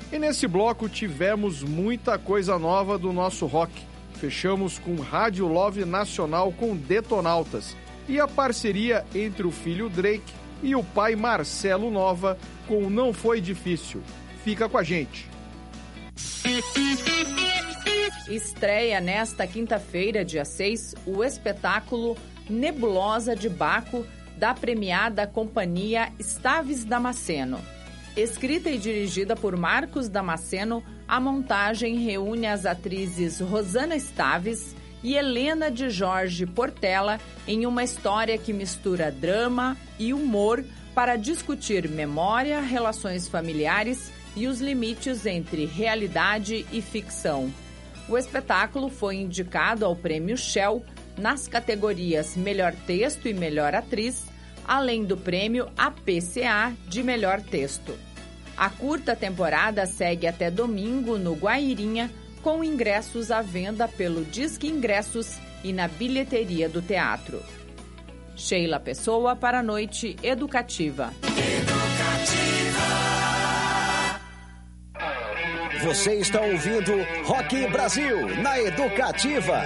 E nesse bloco tivemos muita coisa nova do nosso rock. Fechamos com Rádio Love Nacional com Detonautas e a parceria entre o filho Drake e o pai Marcelo Nova com Não Foi Difícil. Fica com a gente. Estreia nesta quinta-feira, dia 6, o espetáculo Nebulosa de Baco, da premiada companhia Staves Damasceno. Escrita e dirigida por Marcos Damasceno, a montagem reúne as atrizes Rosana Staves e Helena de Jorge Portela em uma história que mistura drama e humor para discutir memória, relações familiares e os limites entre realidade e ficção. O espetáculo foi indicado ao Prêmio Shell nas categorias Melhor Texto e Melhor Atriz, além do Prêmio APCA de Melhor Texto. A curta temporada segue até domingo no Guairinha, com ingressos à venda pelo Disque Ingressos e na bilheteria do teatro. Sheila Pessoa para a Noite Educativa. Você está ouvindo Rock Brasil na Educativa.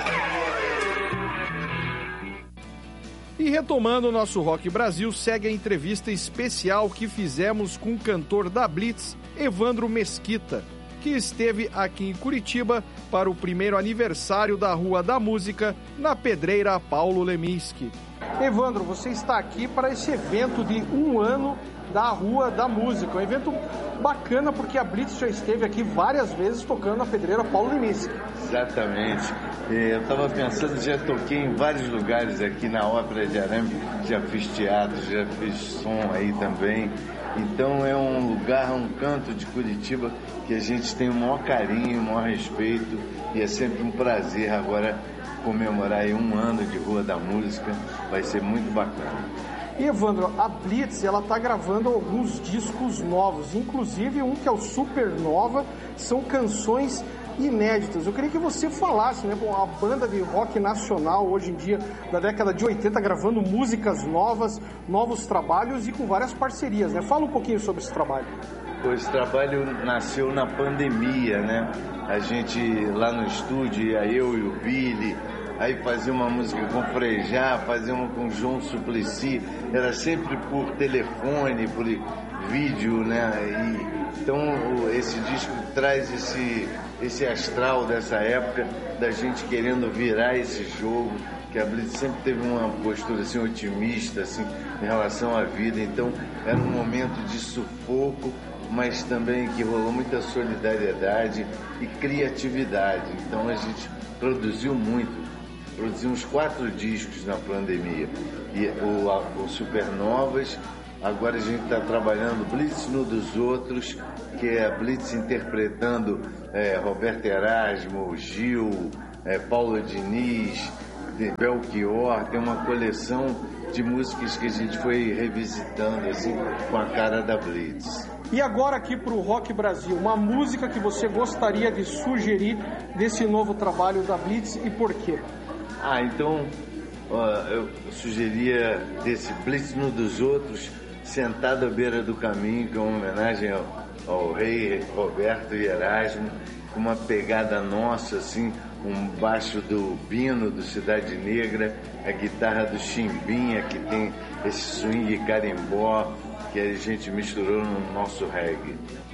E retomando o nosso Rock Brasil, segue a entrevista especial que fizemos com o cantor da Blitz, Evandro Mesquita, que esteve aqui em Curitiba para o primeiro aniversário da Rua da Música, na Pedreira Paulo Leminski. Evandro, você está aqui para esse evento de 1 ano da Rua da Música. Um evento bacana porque a Blitz já esteve aqui várias vezes tocando na Pedreira Paulo Leminski. Exatamente. Eu estava pensando, já toquei em vários lugares aqui na Ópera de Arame, já fiz teatro, já fiz som aí também. Então é um lugar, um canto de Curitiba que a gente tem o maior carinho, o maior respeito e é sempre um prazer agora comemorar aí 1 ano de Rua da Música, vai ser muito bacana. E Evandro, a Blitz, ela está gravando alguns discos novos, inclusive um que é o Supernova, são canções inéditas. Eu queria que você falasse, né, com a banda de rock nacional hoje em dia, da década de 80, gravando músicas novas, novos trabalhos e com várias parcerias, né? Fala um pouquinho sobre esse trabalho. Esse trabalho nasceu na pandemia, né? A gente lá no estúdio, eu e o Billy, aí fazia uma música com Frejá, fazia uma com João Suplicy, era sempre por telefone, por vídeo, né? Então esse disco traz esse astral dessa época, da gente querendo virar esse jogo, que a Blitz sempre teve uma postura assim, otimista assim, em relação à vida, então era um momento de sufoco, mas também que rolou muita solidariedade e criatividade. Então a gente produziu muito, produzimos 4 discos na pandemia, e o Supernovas. Agora a gente está trabalhando Blitz no dos Outros, que é a Blitz interpretando Roberto Erasmo, Gil, Paulo Diniz, Belchior. Tem uma coleção de músicas que a gente foi revisitando assim, com a cara da Blitz. E agora aqui para o Rock Brasil, uma música que você gostaria de sugerir desse novo trabalho da Blitz e por quê? Então eu sugeria desse Blitz no dos Outros, Sentado à Beira do Caminho, que é uma homenagem ao rei Roberto e Erasmo, com uma pegada nossa, assim, um baixo do Bino, do Cidade Negra, a guitarra do Chimbinha, que tem esse swing carimbó, que a gente misturou no nosso reggae.